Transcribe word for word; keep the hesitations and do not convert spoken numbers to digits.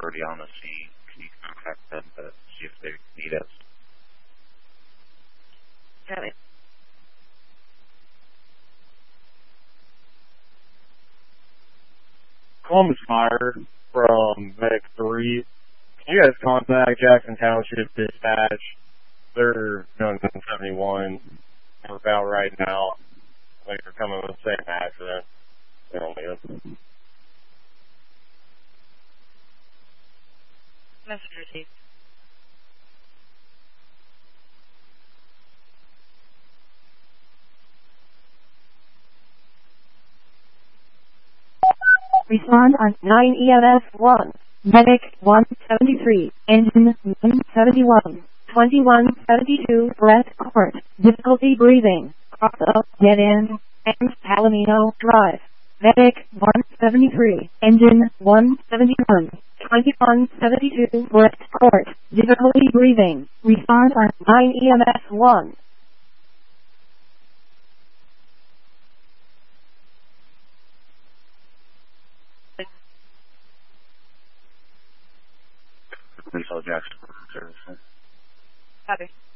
already on the scene. Can you contact them to see if they need us? Got it. Columbus Fire from Medic three. Can you guys contact Jackson Township Dispatch? They're going to seventy-one. We're about right now. I think they're coming with the same accident. They don't need us. Message received. Respond on nine E M S one. Medic one seventy-three. Engine one seventy-one. twenty-one seventy-two. Brett Court. Difficulty breathing. Cross up. Dead end. And Palomino Drive. Medic one seventy-three. Engine one seventy-one. twenty-one seventy-two. Brett Court. Difficulty breathing. Respond on nine E M S one. Please hold Jackson Service. Copy.